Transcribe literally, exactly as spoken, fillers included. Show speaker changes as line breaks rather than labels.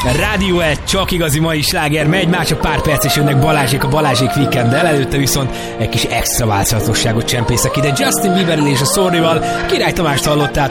Radiohead, csak igazi mai sláger megy, már csak pár perc és jönnek Balázsék a Balázsék Weekenddel, előtte viszont egy kis extra változatosságot csempészek ide Justin Bieberrel és a Sorryval. Király Tamást hallottátok.